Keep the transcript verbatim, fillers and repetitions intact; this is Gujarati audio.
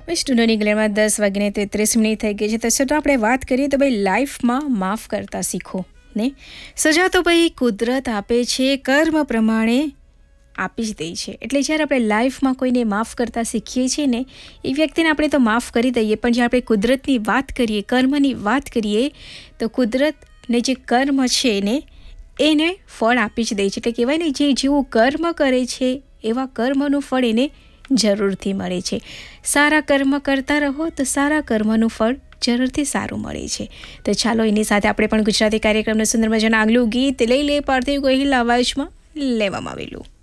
સ્ટુડિયોની ગ્લેરમાં દસ વાગીને તેત્રીસ મિનિટ થઈ ગઈ છે. તો ચાલો આપણે વાત કરીએ તો ભાઈ લાઈફમાં માફ કરતા શીખો ને. સજા તો ભાઈ કુદરત આપે છે, કર્મ પ્રમાણે આપી જ દે છે. એટલે જ્યારે આપણે લાઈફમાં કોઈને માફ કરતા શીખીએ છીએ ને, એ વ્યક્તિને આપણે તો માફ કરી દઈએ, પણ જ્યારે આપણે કુદરતની વાત કરીએ, કર્મની વાત કરીએ, તો કુદરતને જે કર્મ છે ને એને ફળ આપી જ દે છે. એટલે કહેવાય ને, જે જેવું કર્મ કરે છે એવા કર્મનું ફળ એને જરૂરથી મળે છે. સારા કર્મ કરતા રહો તો સારા કર્મનું ફળ જરૂરથી સારું મળે છે. તો ચાલો એની સાથે આપણે પણ ગુજરાતી કાર્યક્રમનું સુંદર મજાનું આગલું ગીત લઈ લે પાર્થિવ ગોહિલ અવાજમાં લેવામાં આવેલું.